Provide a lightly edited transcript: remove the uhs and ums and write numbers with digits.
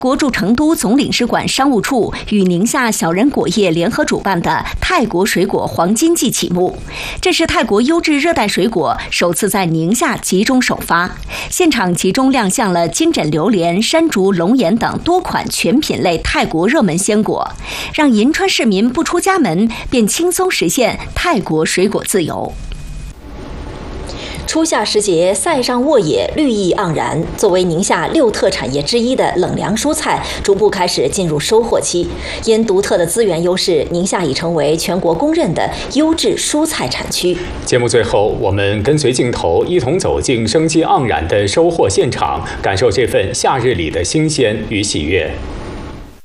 国驻成都总领事馆商务处与宁夏小人果业联合主办的泰国水果黄金季启幕。这是泰国优质热带水果首次在宁夏集中首发，现场集中亮相了金枕榴莲、山竹、龙眼等多款全品类泰国热门鲜果，让银川市民不出家门便轻松实现泰国水果自由。 初夏时节，塞上沃野绿意盎然。作为宁夏6特产业之一的冷凉蔬菜，逐步开始进入收获期。因独特的资源优势，宁夏已成为全国公认的优质蔬菜产区。 节目最后，我们跟随镜头一同走进生机盎然的收获现场，感受这份夏日里的新鲜与喜悦。